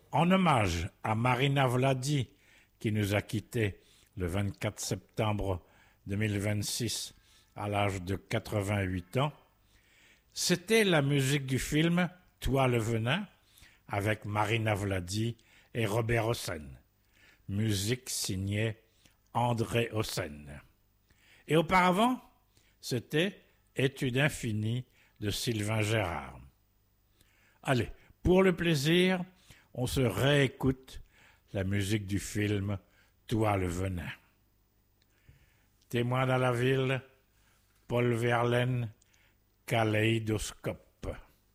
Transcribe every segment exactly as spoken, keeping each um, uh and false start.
En hommage à Marina Vladi, qui nous a quittés le vingt-quatre septembre deux mille vingt-six à l'âge de quatre-vingt-huit ans, c'était la musique du film « Toi le venin » avec Marina Vladi et Robert Hossein. Musique signée André Hossein. Et auparavant, c'était « Étude infinie » de Sylvain Gérard. Allez, pour le plaisir, on se réécoute la musique du film « Toi le venin ». Témoin dans la ville, Paul Verlaine, Kaléidoscope.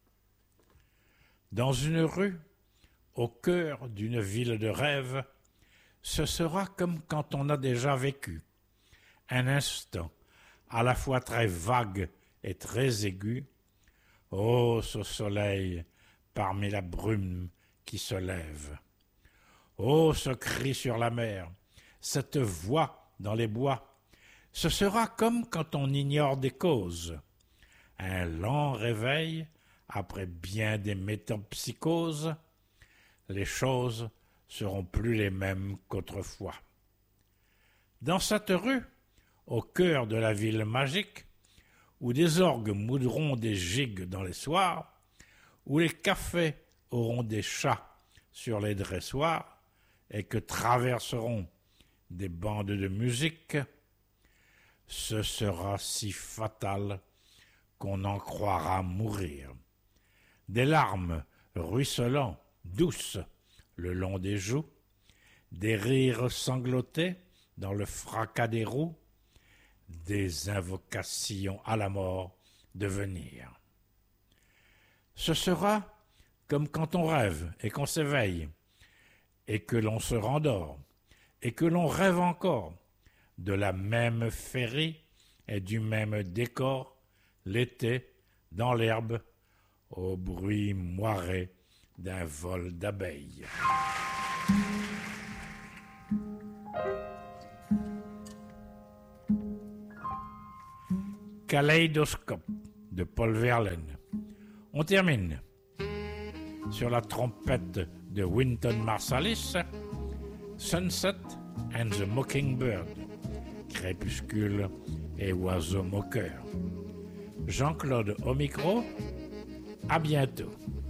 Dans une rue, au cœur d'une ville de rêve, ce sera comme quand on a déjà vécu. Un instant, à la fois très vague et très aigu, ô ce soleil parmi la brume qui se lève. Ô ce cri sur la mer, cette voix dans les bois, ce sera comme quand on ignore des causes. Un lent réveil, après bien des métempsychoses, les choses seront plus les mêmes qu'autrefois. Dans cette rue, au cœur de la ville magique, où des orgues moudront des gigues dans les soirs, où les cafés auront des chats sur les dressoirs et que traverseront des bandes de musique, ce sera si fatal qu'on en croira mourir. Des larmes ruisselant, douces, le long des joues, des rires sanglotés dans le fracas des roues, des invocations à la mort de venir. Ce sera comme quand on rêve et qu'on s'éveille, et que l'on se rendort, et que l'on rêve encore, de la même féerie et du même décor, l'été, dans l'herbe, au bruit moiré d'un vol d'abeilles. Kaléidoscope de Paul Verlaine. On termine sur la trompette de Wynton Marsalis, Sunset and the Mockingbird, crépuscule et oiseau moqueur. Jean-Claude au micro, à bientôt.